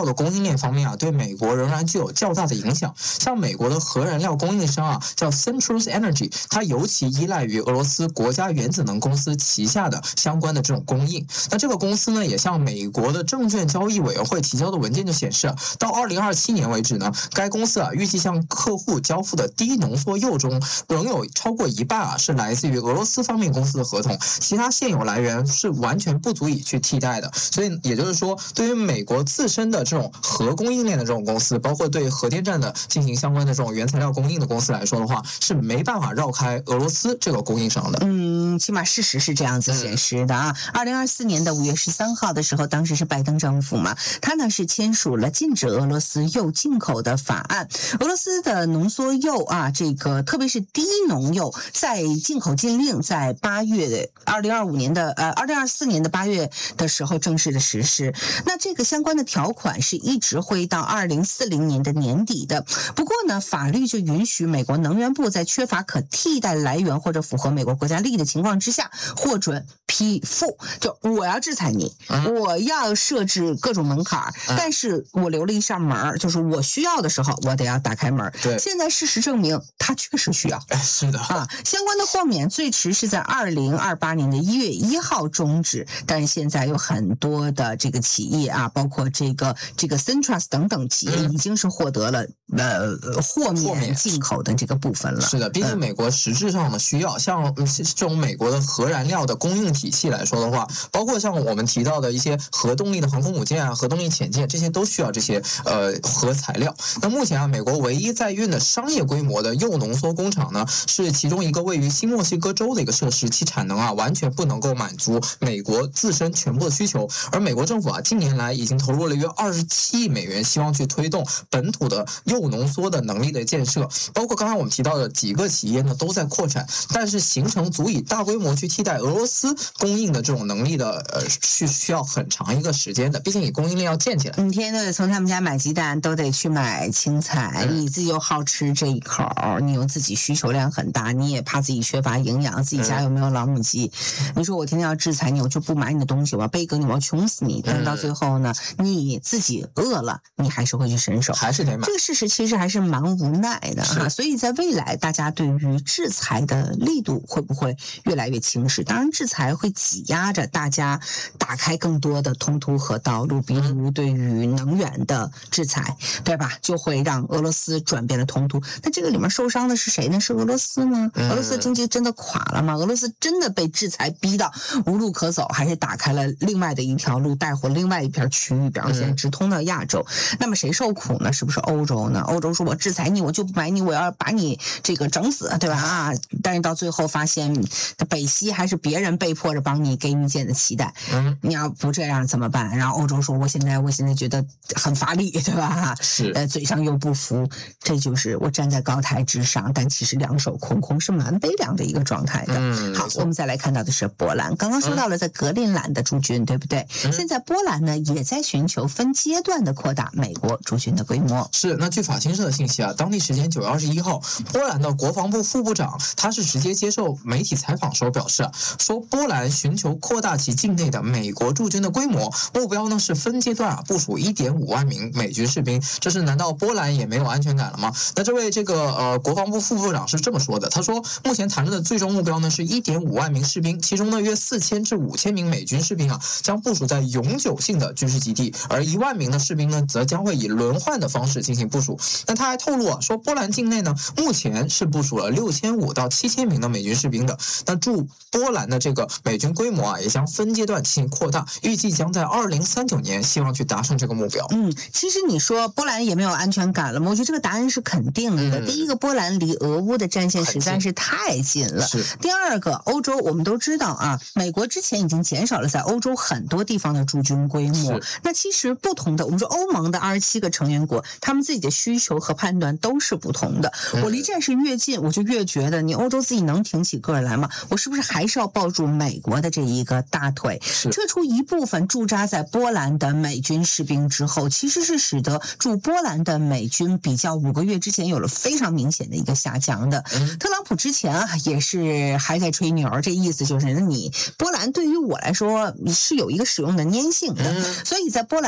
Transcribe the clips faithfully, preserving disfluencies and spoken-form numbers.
料的供应链方面啊，对美国仍然具有较大的影响。像美国的核燃料供应商啊，叫 Centrus Energy， 它尤其依赖于俄罗斯国家原子能公司旗下的相关的这种供应。那这个公司呢，也向美国的证券交易委员会提交的文件就显示啊，到二零二七年为止呢，该公司啊预计向客户交付的低浓缩铀中，仍有超过一半啊是来自于俄罗斯方面公司的合同，其他现有来源是完全不足以去替代的。所以也就是说，对于美国自身的这种核供应链的这种公司，包括对核电站的进行相关的这种原材料供应的公司来说的话，是没办法绕开俄罗斯这个供应商的。 嗯，起码事实是这样子显示的啊。二零二四年的五月十三号的时候，当时是拜登政府嘛，他呢是签署了禁止俄罗斯铀进口的法案。俄罗斯的浓缩铀啊，这个特别是低浓铀，在进口禁令在八月二零二五年的呃二零二四年的八月的时候正式的实施。那这个相关的条款是一直会到二零四零年的年底的。不过呢，法律就允许美国能源部在缺乏可替代来源或者符合美国国家利益的情况之下，获准批复。就我要制裁你，嗯、我要设置各种门槛、嗯，但是我留了一扇门，就是我需要的时候我得要打开门。 对， 现在事实证明它确实需要。 是的啊，相关的豁免最迟是在二零二八年的一月一号终止，但是现在有很多的这个企业啊，包括这个这个 Centrus 等等企业已经是获得了、嗯、呃豁免进口的这个部分了。 是的，毕竟美国实质上的需要，嗯、像这种美国的核燃料的供应体系来说的话，包括像我们提到的一些核动力的航空母舰啊、核动力潜舰，这些都需要这些呃核材料。那目前啊，美国唯一在运的商业规模的铀浓缩工厂呢，是其中一个位于新墨西哥州的一个设施，其产能啊完全不能够满足美国自身全部的需求。而美国政府啊近年来已经投入了约二十七亿美元，希望去推动本土的铀浓缩的能力的建设。包括刚才我们提到的几个企业呢都在扩产，但是形成足以大规模去替代俄罗斯供应的这种能力的呃需需要很长一个时间的，毕竟你供应链要建起来。 你天天都得从他们家买鸡蛋，都得去买青菜，嗯、你自己又好吃这一口，你又自己需求量很大，你也怕自己缺乏营养，自己家有没有老母鸡？嗯、你说我天天要制裁你，我就不买你的东西，我要背给你，我要穷死你。但是到最后呢，你自己饿了，你还是会去伸手， 还是得买。 这个事实其实还是蛮无奈的哈。所以在未来，大家对于制裁的力度会不会越来越轻视？当然，制裁会挤压着大家打开更多的通途和道路，比如对于能源的制裁，对吧？就会让俄罗斯转变了通途。那这个里面受伤的是谁呢？是俄罗斯吗？俄罗斯经济真的垮了吗？俄罗斯真的被制裁逼到无路可走，还是打开了另外的一条路，带火另外一片区域，比方现在直通到亚洲？那么谁受苦呢？是不是欧洲呢？欧洲说我制裁你，我就不买你，我要把你这个整死，对吧？啊！但是到最后发现，北溪还是别人被迫着帮你给你建的期待。嗯，你要不这样怎么办？然后欧洲说，我现在我现在觉得很乏力，对吧？ 是， 呃，嘴上又不服，这就是我站在高台之上，但其实两手空空，是蛮悲凉的一个状态的。嗯，好，我们再来看到的是波兰，刚刚说到了在格陵兰的驻军，嗯、对不对？嗯、现在波兰呢也在寻求分阶段的扩大美国驻军的规模。 是，那据法新社的信息啊，当地时间九月二十一号，波兰的国防部副部长他是直接接受媒体采访时候表示啊，说波兰寻求扩大其境内的美国驻军的规模，目标呢是分阶段啊部署一点五万名美军士兵。这是难道波兰也没有安全感了吗？那这位这个呃国防部副部长是这么说的，他说目前谈论的最终目标呢是一点五万名士兵，其中呢约四千至五千名美军士兵啊将部署在永久性的军事基地，而一万名的士兵呢则将会以轮换的方式进行部署。那他还透露啊说，波兰境内呢目前是部署了六千五到七千名的美军士兵的。那驻波兰的这个美军规模啊也将分阶段进行扩大，预计将在二零三九年希望去达成这个目标。 嗯，其实你说波兰也没有安全感了吗？我觉得这个答案是肯定的。嗯、第一个，波兰离俄乌的战线实在是太近了。第二个，欧洲我们都知道啊，美国之前已经减少了在欧洲很多地方的驻军规模。那其实不同的，我们说欧盟的二十七个成员国，他们自己的需求和判断都是不同的。嗯、我离战事越近，我就越觉得你欧洲自己能挺起个来吗？我是不是还是要抱住美国的这一个大腿？撤出一部分驻扎在波兰的美军士兵之后，其实是使得驻波兰的美军比较五个月之前有了非常明显的一个下降的。嗯、特朗普之前啊也是还在吹牛，这意思就是你波兰对于我来说是有一个使用的粘性的，嗯、所以在波兰要建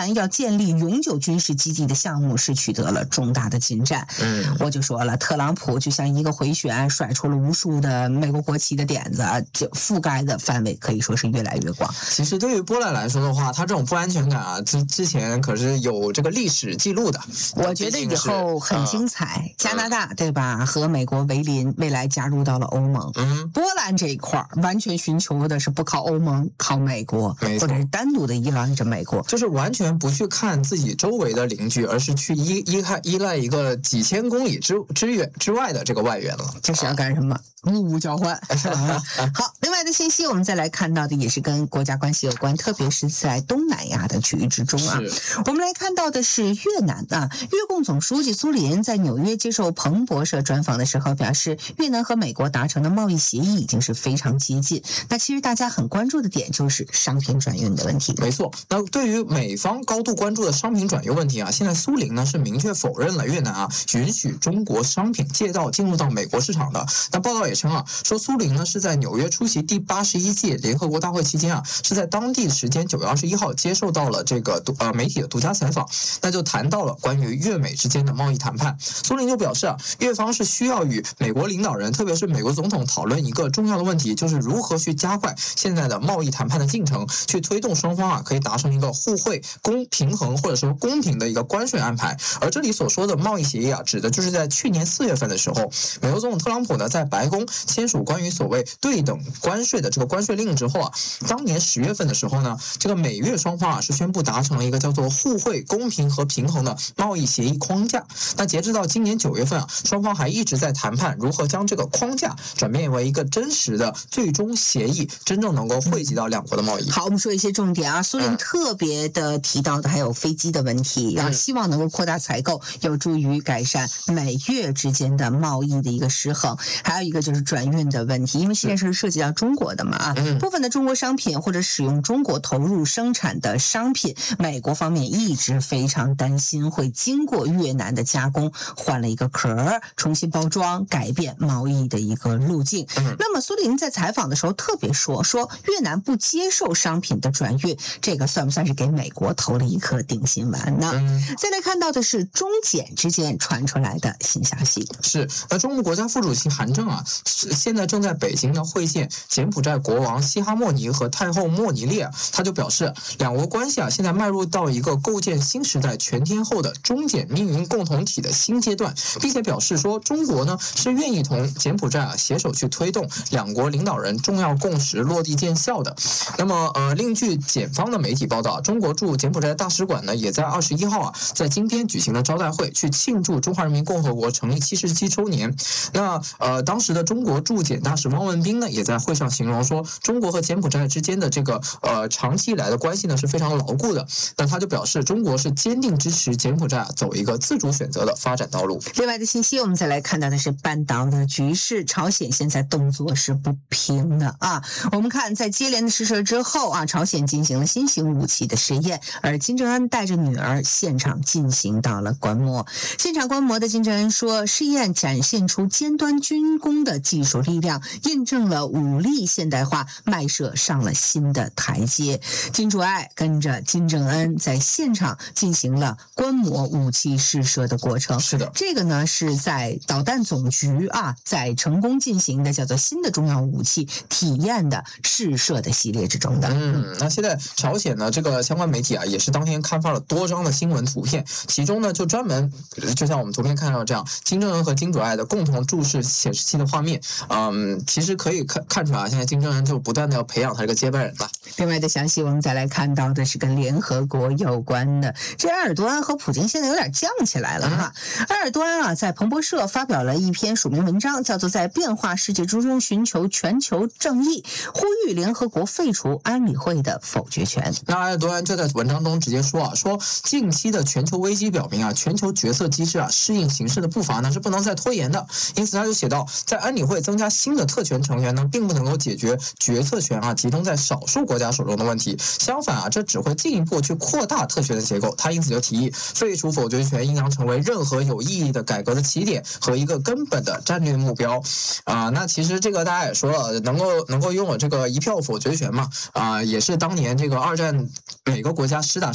建立永久军事基地的项目是取得了重大的进展。 嗯， 我就说了，特朗普就像一个回旋，甩出了无数的美国国旗的点子，就覆盖的范围可以说是越来越广。 其实对于波兰来说的话，他这种不安全感啊，之之前可是有这个历史记录的。 我觉得以后很精彩，嗯、加拿大对吧？和美国为邻，未来加入到了欧盟。 嗯， 波兰这一块完全寻求的是不靠欧盟，靠美国，或者是单独的依赖着美国， 就是完全不去看自己周围的邻居，而是去依依赖依赖一个几千公里之之远之外的这个外援了。 这是要干什么？物物交换是吧？好，另外的信息我们再来看到的也是跟国家关系有关，特别是在东南亚的区域之中啊。我们来看到的是越南啊，越共总书记苏林在纽约接受彭博社专访的时候表示，越南和美国达成的贸易协议已经是非常接近。那其实大家很关注的点就是商品转运的问题。 没错，那对于美方高度关注的商品转运问题啊，现在苏林呢是明确否认了越南啊允许中国商品借道进入到美国市场的。那报道也称啊，说苏林呢是在纽约出席第八十一届联合国大会期间啊，是在当地时间九月二十一号接受到了这个呃媒体的独家采访，那就谈到了关于越美之间的贸易谈判。苏林就表示啊，越方是需要与美国领导人，特别是美国总统讨论一个重要的问题，就是如何去加快现在的贸易谈判的进程，去推动双方啊可以达成一个互惠、公平衡或者说公平的一个关税安排。而这里所说的贸易协议啊，指的就是在去年四月份的时候，美国总统特朗普呢在白宫签署关于所谓对等关税的这个关税令之后啊，当年十月份的时候呢，这个美越双方啊是宣布达成了一个叫做互惠、公平和平衡的贸易协议框架。那截至到今年九月份啊，双方还一直在谈判如何将这个框架转变为一个真实的最终协议，真正能够惠及到两国的贸易。 好，我们说一些重点啊，苏林特别的提到的还有飞机的问题，啊、嗯，希望能够扩大采购，有助于改善美越之间的贸易的一个失衡。还有一个就是转运的问题，因为这件事涉及到中国的嘛啊，嗯、部分的中国商品或者使用中国投入生产的商品，美国方面一直非常担心会经过越南的加工，换了一个壳，重新包装，改变贸易的一个路径。嗯、那么苏林在采访的时候特别说，说越南不接受商品的转运，这个算不算是给美国投了一颗定心丸呢？嗯、再来看到的是中检之间传出来的新消息， 是那中国国家副主席韩正啊，现在正在北京呢会见柬埔寨国王西哈莫尼和太后莫尼列，他就表示两国关系啊现在迈入到一个构建新时代全天候的中柬命运共同体的新阶段，并且表示说中国呢是愿意同柬埔寨啊携手去推动两国领导人重要共识落地见效的。那么呃，另据检方的媒体报道，中国驻柬埔寨大使馆呢也在二十一号啊在今天举行了招待会，去庆祝中华人民共和国成立七十七周年。那呃，当时的中国驻柬大使汪文斌呢也在会上形容说，中国和柬埔寨之间的这个呃长期以来的关系呢是非常牢固的。那他就表示，中国是坚定支持柬埔寨走一个自主选择的发展道路。 另外的信息，我们再来看到的是半岛的局势，朝鲜现在动作是不平的啊。我们看，在接连的试射之后啊，朝鲜进行了新型武器的试验，而金正恩带着女儿现场进行到了观摩。现场观摩的金正恩说，试验展现出尖端军工的技术力量，印证了武力现代化迈射上了新的台阶。金主爱跟着金正恩在现场进行了观摩武器试射的过程。 是的， 这个呢是在导弹总局啊，在成功进行的叫做新的重要武器体验的试射的系列之中的。 嗯，那现在朝鲜呢，这个相关媒体啊，也是当天刊发了多张的新闻图片，其中呢就专门就像我们图片看到这样，金正恩和金主爱的共同注视显示器的画面。嗯，其实可以看看出来啊，现在金正恩就不断的要培养他这个接班人了。 另外的详细，我们再来看到的是跟联合国有关的，这埃尔多安和普京现在有点犟起来了哈。嗯、埃尔多安啊，在彭博社发表了一篇署名文章，叫做《在变化世界之中寻求全球正义》，呼吁联合国废除安理会的否决权。 那埃尔多安就在文章中直接说啊，说近期的全球危机表明啊，全球决策机制啊适应形势的步伐呢是不能再拖延的。因此他就写到，在安理会增加新的特权成员呢，并不能够解决决策权啊集中在少数国家手中的问题。相反啊，这只会进一步去扩大特权的结构。他因此就提议，废除否决权应当成为任何有意义的改革的起点和一个根本的战略目标。啊、呃，那其实这个大家也说了，能够能够拥有这个一票否决权嘛，啊、呃，也是当年这个二战每个国家实打实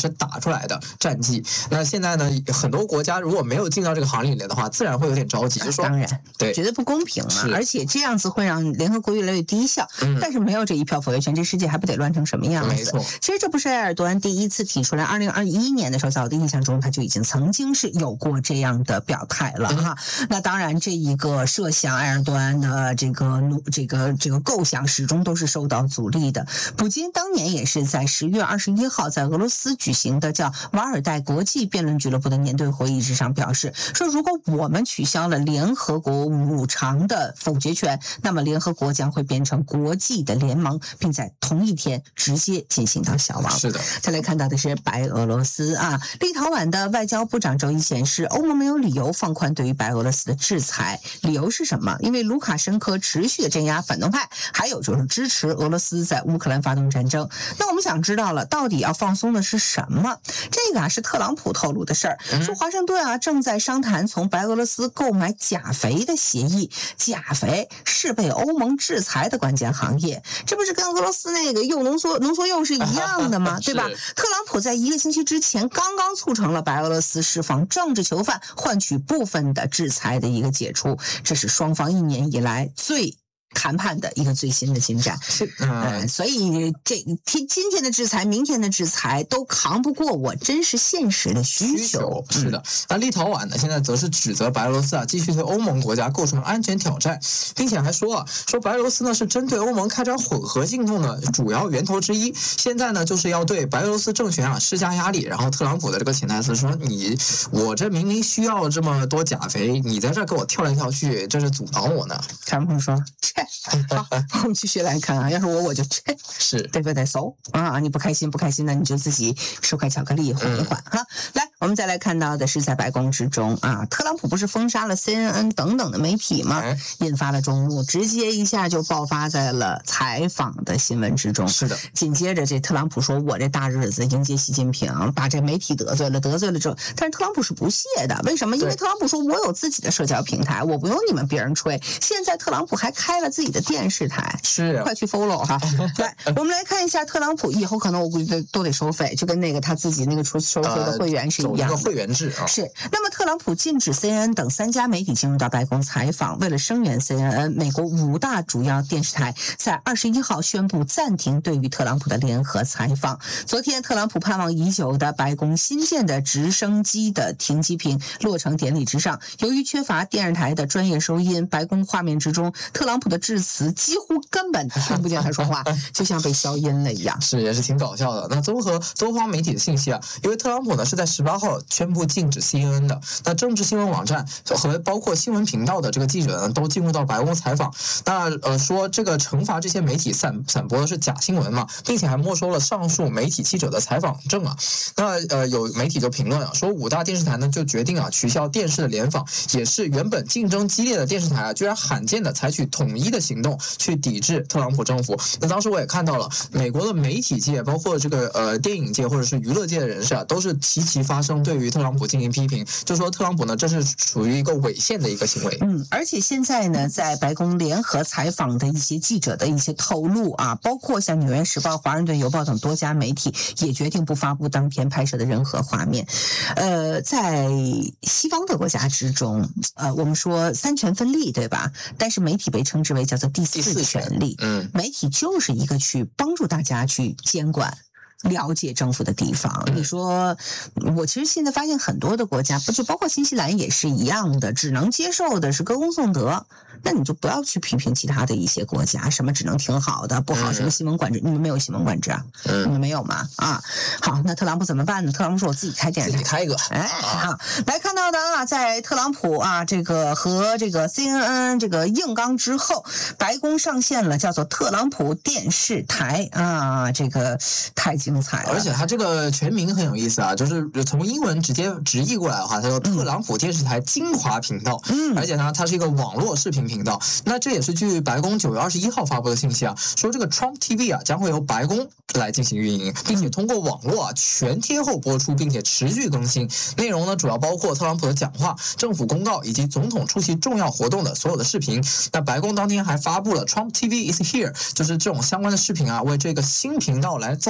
打出来的战绩。那现在呢，很多国家如果没有进到这个行列里的话，自然会有点着急，就说当然， 对， 觉得不公平嘛，而且这样子会让联合国越来越低效。 嗯、 但是没有这一票否决权，这世界还不得乱成什么样子？ 没错， 其实这不是埃尔多安第一次提出来，二零二一年的时候，在我的印象中，他就已经曾经是有过这样的表态了哈。嗯、那当然，这一个设想埃尔多安的这个这个这个构想，始终都是受到阻力的。普京当年也是在十月二十一号在俄罗斯举行的叫瓦尔代国际辩论俱乐部的年对会议之上表示说，如果我们取消了联合国五常的否决权，那么联合国将会变成国际的联盟，并在同一天直接进行到消亡。 是的。 再来看到的是白俄罗斯啊，立陶宛的外交部长周一显示，欧盟没有理由放宽对于白俄罗斯的制裁，理由是什么？因为卢卡申科持续的镇压反动派，还有就是支持俄罗斯在乌克兰发动战争。那我们想知道了，到底要放松的是什么？这个啊是特朗普透露的事儿，说华盛顿啊正在商谈从白俄罗斯购买钾肥的协议，钾肥是被欧盟制裁的关键行业，这不是跟俄罗斯那个铀浓缩浓缩铀是一样的吗？对吧？特朗普在一个星期之前刚刚促成了白俄罗斯释放政治囚犯，换取部分的制裁的一个解除，这是双方一年以来最谈判的一个最新的进展。嗯，所以这今今天的制裁，明天的制裁都扛不过我真实现实的需求。 需求是的。那立陶宛呢，现在则是指责白俄罗斯啊继续对欧盟国家构成安全挑战，并且还说啊，说白俄罗斯呢是针对欧盟开展混合行动的主要源头之一。现在呢，就是要对白俄罗斯政权啊施加压力。然后特朗普的这个潜台词说，你我这明明需要这么多钾肥，你在这给我跳来跳去，这是阻挡我呢。 特朗普说。好，我们继续来看啊。要是我，我就这是对不对？搜啊，你不开心不开心的，你就自己收块巧克力缓一缓哈、嗯。来，我们再来看到的是在白宫之中啊，特朗普不是封杀了 C N N 等等的媒体吗？引发了众怒，直接一下就爆发在了采访的新闻之中。 是的， 紧接着这特朗普说：“我这大日子迎接习近平，把这媒体得罪了，得罪了之后，但是特朗普是不屑的。为什么？因为特朗普说我有自己的社交平台，我不用你们别人吹。现在特朗普还开了自己的电视台， 是快去 follow 哈。来，我们来看一下特朗普以后可能我估计都都得收费，就跟那个他自己那个出收费的会员是一样的。 呃、会员制啊。 是。那么特朗普禁止 C N N 等三家媒体进入到白宫采访，为了声援 C N N， 美国五大主要电视台在二十一号宣布暂停对于特朗普的联合采访。昨天，特朗普盼望已久的白宫新建的直升机的停机坪落成典礼之上，由于缺乏电视台的专业收音，白宫画面之中，特朗普的致辞几乎根本听不见他说话，就像被消音了一样。 是，也是挺搞笑的。那综合多方媒体的信息啊，因为特朗普呢是在十八号宣布禁止 C N N 的，那政治新闻网站和包括新闻频道的这个记者呢都进入到白宫采访。那呃说这个惩罚这些媒体散散播的是假新闻嘛，并且还没收了上述媒体记者的采访证啊。那呃有媒体就评论啊，说五大电视台呢就决定啊取消电视的联访，也是原本竞争激烈的电视台啊，居然罕见的采取统一的行动去抵制特朗普政府。那当时我也看到了，美国的媒体界，包括这个呃电影界或者是娱乐界的人士啊，都是齐齐发声，对于特朗普进行批评，就说特朗普呢这是属于一个违宪的一个行为。 嗯，而且现在呢，在白宫联合采访的一些记者的一些透露啊，包括像《纽约时报》、《华盛顿邮报》等多家媒体也决定不发布当天拍摄的任何画面。呃，在西方的国家之中，呃，我们说三权分立，对吧？但是媒体被称之为叫做第四权利。 嗯， 媒体就是一个去帮助大家去监管。了解政府的地方，你说，我其实现在发现很多的国家，不就包括新西兰也是一样的，只能接受的是歌功颂德，那你就不要去批评其他的一些国家，什么只能挺好的，不好什么新闻管制，你们没有新闻管制啊？ 嗯， 你们没有吗？啊，好，那特朗普怎么办呢？特朗普说我自己开电视台， 自己开一个， 哎，好，来看到的啊，在特朗普啊这个和这个 C N N 这个硬刚之后，白宫上线了叫做特朗普电视台啊，这个太精彩了， 而且它这个全名很有意思啊，就是从英文直接直译过来的话，它叫特朗普电视台精华频道，嗯，而且呢，它是一个网络视频频道。那这也是据白宫九月二十一号发布的信息啊，说这个 Trump T V 啊将会由白宫来进行运营，并且通过网络啊全天候播出，并且持续更新。内容呢主要包括特朗普的讲话、政府公告以及总统出席重要活动的所有的视频。那白宫当天还发布了 Trump T V is here， 就是这种相关的视频啊，为这个新频道来造势。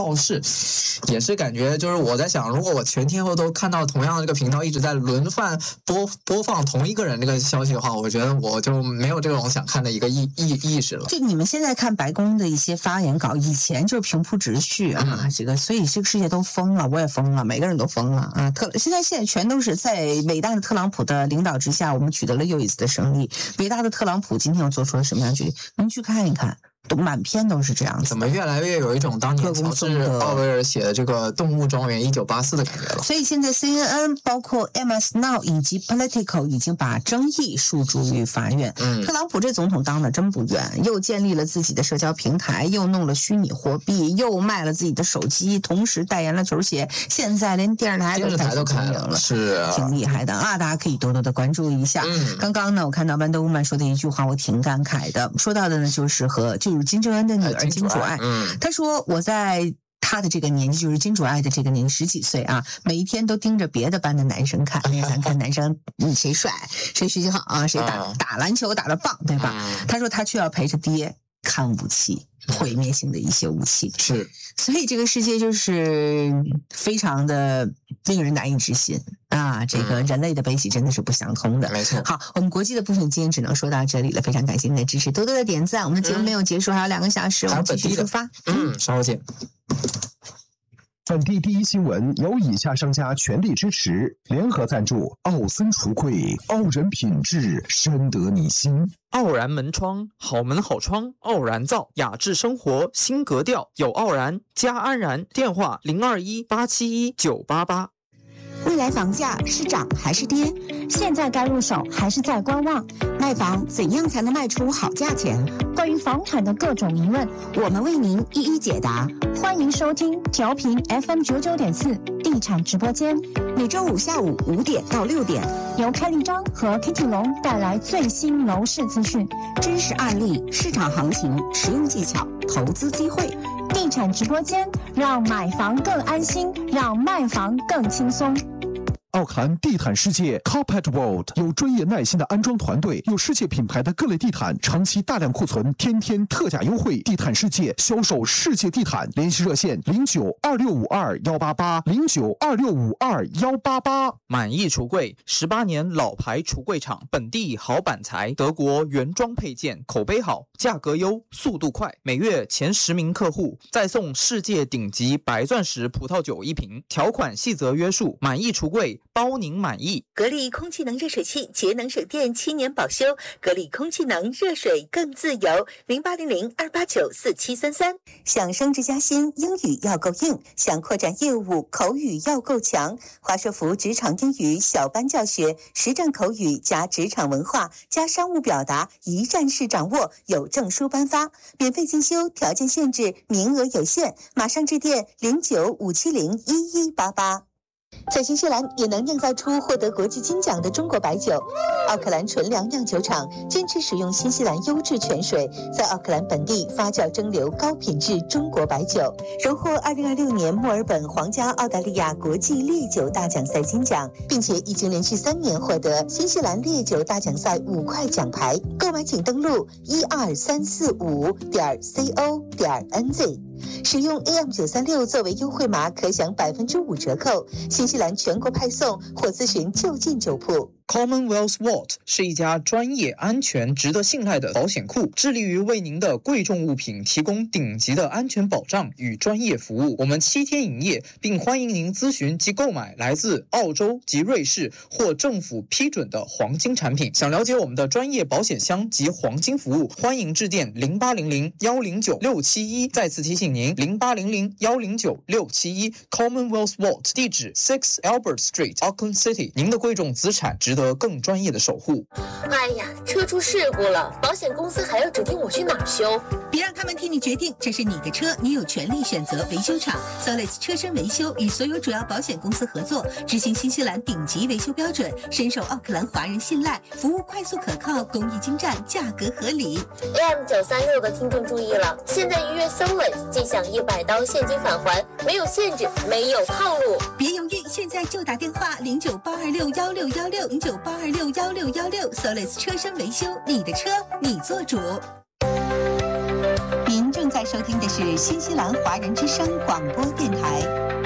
也是感觉就是我在想，如果我全天候都看到同样的这个频道一直在轮番播播放同一个人这个消息的话，我觉得我就没有这种想看的一个意意意识了。 就你们现在看白宫的一些发言稿，以前就是平铺直叙啊，嗯、这个所以这个世界都疯了，我也疯了，每个人都疯了啊！特现在现在全都是在伟大的特朗普的领导之下，我们取得了又一次的胜利。伟大的特朗普今天又做出了什么样的决定？您去看一看。都满篇都是这样子， 怎么越来越有一种当年乔治奥威尔写的这个《动物庄园一九八四》的感觉了？ 所以现在 C N N 包括 M S Now 以及 Politico 已经把争议诉诸于法院。嗯，特朗普这总统当的真不冤，又建立了自己的社交平台，又弄了虚拟货币，又卖了自己的手机，同时代言了球鞋，现在连电视台都开始经营了， 是、啊、 挺厉害的啊！大家可以多多的关注一下。嗯，刚刚呢，我看到 Wonder Woman 说的一句话，我挺感慨的，说到的呢就是和就是金正恩的女儿。金主爱，嗯，他说我在他的这个年纪，就是金主爱的这个年纪，十几岁啊，每一天都盯着别的班的男生看，咱看男生嗯谁帅，谁学习好啊，谁打打篮球打得棒，对吧？他说他却要陪着爹看武器，毁灭性的一些武器， 是， 所以这个世界就是非常的令人难以置信啊！这个人类的悲喜真的是不相通的， 没错。 好，我们国际的部分今天只能说到这里了，非常感谢您的支持，多多的点赞。我们的节目没有结束，还有两个小时，我们继续出发。 嗯，稍后见。 本地第一新闻由以下商家全力支持，联合赞助：奥森橱柜，傲人品质，深得你心。 傲然门窗，好门好窗，傲然造，雅致生活新格调，有傲然加安然。电话零二一八七一九八八。 未来房价是涨还是跌？现在该入手还是再观望？卖房怎样才能卖出好价钱？关于房产的各种疑问，我们为您一一解答。欢迎收听调频 F M 九九点四地产直播间，每周五下午五点到六点，由开立章和 Kitty 龙带来最新楼市资讯、真实案例、市场行情、实用技巧、投资机会。地产直播间，让买房更安心，让卖房更轻松。 奥克兰地毯世界 Carpet World 有专业耐心的安装团队，有世界品牌的各类地毯，长期大量库存，天天特价优惠。地毯世界销售世界地毯，联系热线零九二六五二幺八八零九二六五二幺八八。 满意橱柜，十八年老牌橱柜厂，本地好板材，德国原装配件，口碑好，价格优，速度快，每月前十名客户再送世界顶级白钻石葡萄酒一瓶，条款细则约束。满意橱柜，包您满意。 格力空气能热水器，节能省电，七年保修。格力空气能，热水更自由。零八零零二八九四七三三。想升职加薪，英语要够硬；想扩展业务，口语要够强。华硕福职场英语小班教学，实战口语加职场文化加商务表达，一站式掌握，有证书颁发，免费进修，条件限制，名额有限，马上致电零九五七零一一八八。在新西兰也能酿造出获得国际金奖的中国白酒。奥克兰纯粮酿酒厂坚持使用新西兰优质泉水，在奥克兰本地发酵蒸馏高品质中国白酒，荣获二零二六年墨尔本皇家澳大利亚国际烈酒大奖赛金奖，并且已经连续三年获得新西兰烈酒大奖赛五块奖牌。购买请登录一二三四五点 co 点 nz。使用 A M 九三六作为优惠码，可享百分之五折扣。新西兰全国派送，或咨询就近酒铺。 Commonwealth Vault 是一家专业、安全、值得信赖的保险库，致力于为您的贵重物品提供顶级的安全保障与专业服务。我们七天营业，并欢迎您咨询及购买来自澳洲及瑞士或政府批准的黄金产品。想了解我们的专业保险箱及黄金服务，欢迎致电零八零零幺零九六七一。再次提醒您，零八零零幺零九六七一 Commonwealth Vault， 地址 Six Albert Street，Auckland City。您的贵重资产值得更专业的守护。 哎呀，车出事故了，保险公司还要指定我去哪儿修？ 别让他们替你决定，这是你的车，你有权利选择维修厂。Solis 车身维修与所有主要保险公司合作，执行新西兰顶级维修标准，深受奥克兰华人信赖，服务快速可靠，工艺精湛，价格合理。 A M 九三六的听众注意了，现在预约 Solis 即享一百刀现金返还，没有限制，没有套路。 别犹豫，现在就打电话零九八二六幺六幺六零九八二六幺六幺六 Solis 车身维修，你的车你做主。 您您正在收听的是新西兰华人之声广播电台。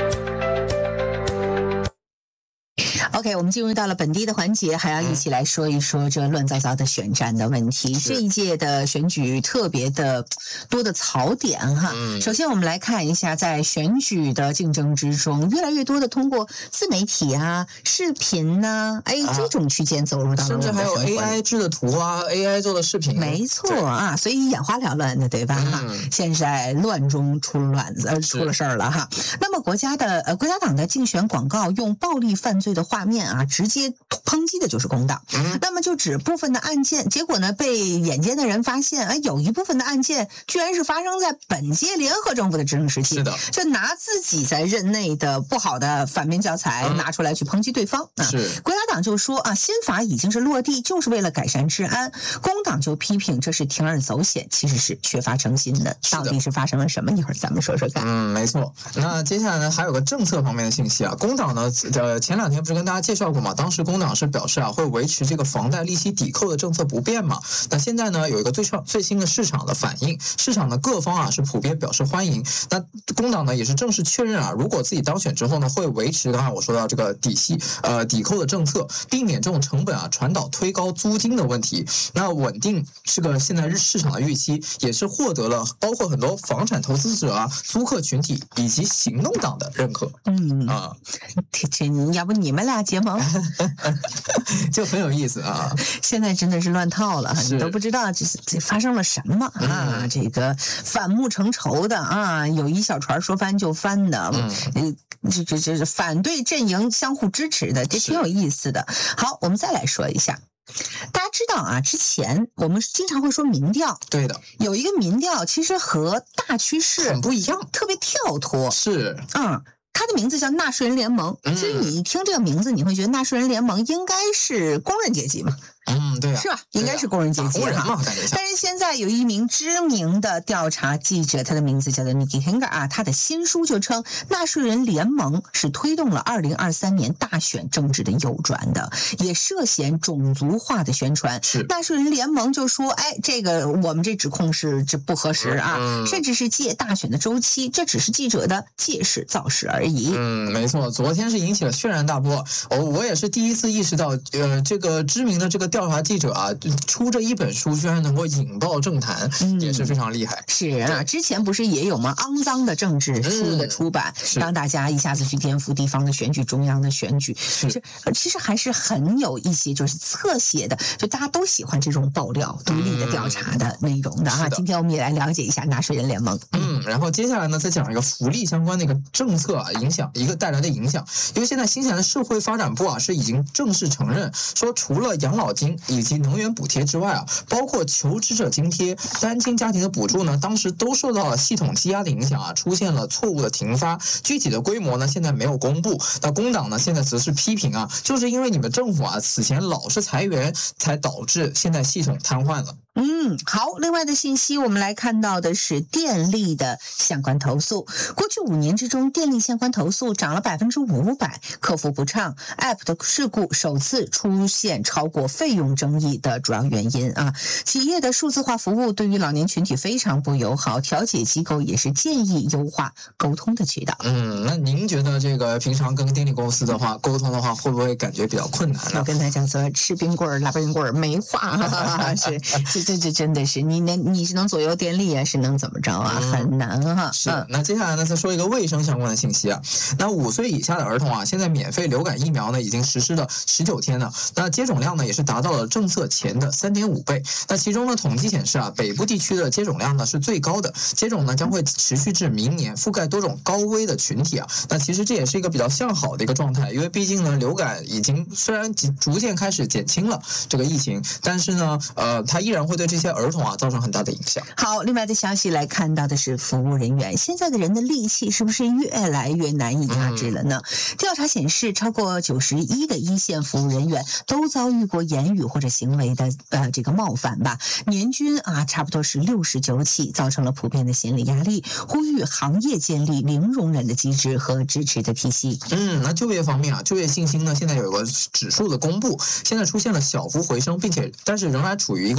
OK， 我们进入到了本地的环节，还要一起来说一说这乱糟糟的选战的问题。这一届的选举特别的多的槽点哈。嗯、首先，我们来看一下，在选举的竞争之中，越来越多的通过自媒体啊、视频呐、啊，哎，这种区间走入到了甚至还有 A I 制的图啊 ，A I 做的视频。 没错啊，所以眼花缭乱的，对吧？哈、嗯，现在乱中出乱子，呃，出了事儿了哈。那么国家的呃国家党的竞选广告用暴力犯罪的画面啊，直接抨击的就是工党。嗯、那么就指部分的案件，结果呢被眼尖的人发现，哎，有一部分的案件居然是发生在本届联合政府的执政时期。 是的， 就拿自己在任内的不好的反面教材、嗯、拿出来去抨击对方啊。 是， 国家党就说啊，新法已经是落地，就是为了改善治安。工党就批评这是铤而走险，其实是缺乏诚心的。到底是发生了什么？一会儿咱们说说看。 嗯，没错。那接下来呢，还有个政策方面的信息啊。工党呢，呃，前两天不是跟大家介绍过吗？当时工党是表示啊，会维持这个房贷利息抵扣的政策不变嘛。那现在呢，有一个最上最新的市场的反应，市场的各方啊是普遍表示欢迎。那工党呢也是正式确认啊，如果自己当选之后呢，会维持刚才我说到这个底息呃抵扣的政策，避免这种成本啊传导推高租金的问题。那稳定是个现在日市场的预期，也是获得了包括很多房产投资者啊、租客群体以及行动党的认可。 嗯啊， 这要不你们俩结盟， 就很有意思啊。 现在真的是乱套了，你都不知道这这发生了什么啊！嗯、这个反目成仇的啊，有一小船说翻就翻的，嗯，这这这反对阵营相互支持的，这挺有意思的。好，我们再来说一下。大家知道啊，之前我们经常会说民调， 对的， 有一个民调其实和大趋势很不一样， 特别跳脱， 是， 嗯。它的名字叫纳税人联盟，其实你一听这个名字，你会觉得纳税人联盟应该是工人阶级嘛？ 嗯，对呀、啊， 是吧？应该是工人阶级哈。 但是现在有一名知名的调查记者，他的名字叫做 Nikki Hanger 啊，他的新书就称，纳税人联盟是推动了二零二三年大选政治的右转的，也涉嫌种族化的宣传。纳税人联盟就说，哎，这个我们这指控是这不合适啊，嗯、甚至是借大选的周期，这只是记者的借势造势而已。 嗯，没错，昨天是引起了轩然大波。哦，我也是第一次意识到，呃，这个知名的这个调查记者啊，出这一本书居然能够引爆政坛，嗯、也是非常厉害。 是啊，之前不是也有吗？肮脏的政治书的出版，嗯、让大家一下子去颠覆地方的选举、中央的选举，这其实还是很有一些就是侧写的，就大家都喜欢这种爆料、独立的调查的内容的啊。今天我们也来了解一下纳税人联盟。 嗯，然后接下来呢，再讲一个福利相关的一个政策啊，影响一个带来的影响。因为现在新西兰社会发展部啊是已经正式承认说，除了养老金以及能源补贴之外啊，包括求职者津贴、单亲家庭的补助呢，当时都受到了系统积压的影响啊，出现了错误的停发。具体的规模呢，现在没有公布。那工党呢，现在则是批评啊，就是因为你们政府啊此前老是裁员，才导致现在系统瘫痪了。 嗯，好。另外的信息，我们来看到的是电力的相关投诉。过去五年之中，电力相关投诉涨了百分之五百，客服不畅 ，App 的事故首次出现超过费用争议的主要原因啊。企业的数字化服务对于老年群体非常不友好，调解机构也是建议优化沟通的渠道。 嗯，那您觉得这个平常跟电力公司的话沟通的话，会不会感觉比较困难呢？ 我跟他讲说，吃冰棍儿拉冰棍儿没话，是是。这这真的是你能你是能左右电力啊，是能怎么着啊？嗯、很难哈。 是。那接下来呢，再说一个卫生相关的信息啊。那五岁以下的儿童啊，现在免费流感疫苗呢已经实施了十九天了。那接种量呢也是达到了政策前的三点五倍。那其中呢，统计显示啊，北部地区的接种量呢是最高的，接种呢将会持续至明年，覆盖多种高危的群体啊。那其实这也是一个比较向好的一个状态，因为毕竟呢，流感已经虽然逐渐开始减轻了这个疫情，但是呢，呃，它依然会对这些儿童啊造成很大的影响。 好，另外的消息来看到的是服务人员，现在的人的戾气是不是越来越难以压制了呢？嗯、调查显示，超过九十一的一线服务人员都遭遇过言语或者行为的呃这个冒犯吧，年均啊差不多是六十九起，造成了普遍的心理压力。呼吁行业建立零容忍的机制和支持的体系。 嗯，那就业方面啊，就业信心呢现在有个指数的公布，现在出现了小幅回升，并且但是仍然处于一个历史的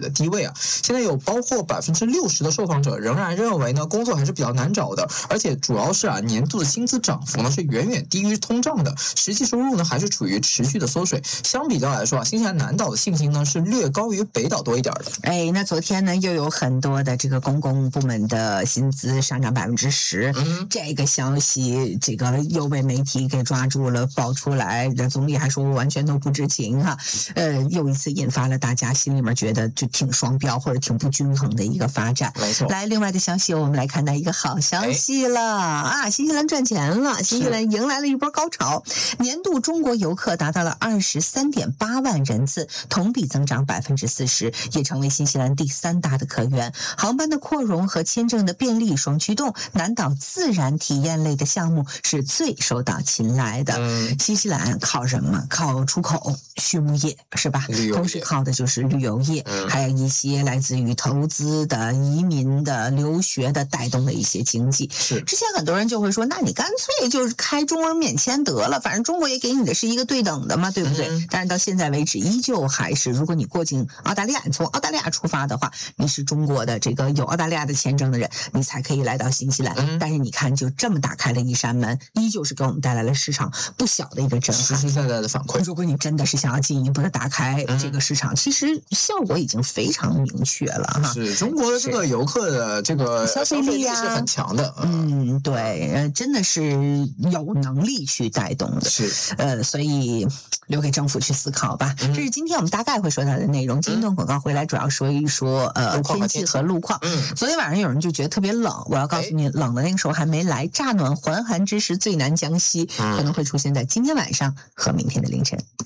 的低位啊。现在有包括百分之六十的受访者仍然认为呢，工作还是比较难找的，而且主要是啊，年度的薪资涨幅呢是远远低于通胀的，实际收入呢还是处于持续的缩水。相比较来说啊，新西兰南岛的信心呢是略高于北岛多一点的。 哎，那昨天呢又有很多的这个公共部门的薪资上涨百分之十，这个消息这个又被媒体给抓住了，爆出来，总理还说我完全都不知情哈，呃，又一次引发了大家心里面觉得就挺双标或者挺不均衡的一个发展。 没错。 来，另外的消息我们来看到一个好消息了、哎、啊，新西兰赚钱了，新西兰迎来了一波高潮，年度中国游客达到了二十三点八万人次，同比增长百分之四十，也成为新西兰第三大的客源。航班的扩容和签证的便利双驱动，南岛自然体验类的项目是最受到青睐的。嗯、新西兰靠什么？靠出口、畜牧业是吧？同时靠的就是旅游业、嗯，还有一些来自于投资的、移民的、留学的带动的一些经济。 是。 之前很多人就会说，那你干脆就是开中欧免签得了，反正中国也给你的是一个对等的嘛，对不对？嗯、但是到现在为止，依旧还是，如果你过境澳大利亚，你从澳大利亚出发的话，你是中国的这个有澳大利亚的签证的人，你才可以来到新西兰。嗯、但是你看，就这么打开了一扇门，依旧是给我们带来了市场不小的一个震撼， 实实在在的反馈。 如果你真的是想要进一步的打开这个市场，嗯、其实效果已经非常明确了哈。 是中国的这个游客的这个消费力啊是很强的。 嗯，对，呃，真的是有能力去带动的。 是， 呃，所以留给政府去思考吧。嗯、这是今天我们大概会说到的内容。今天段广告回来，主要说一说呃天气和路况。嗯，昨天晚上有人就觉得特别冷，我要告诉你，冷的那个时候还没来，乍暖还寒之时最难将息，可能会出现在今天晚上和明天的凌晨。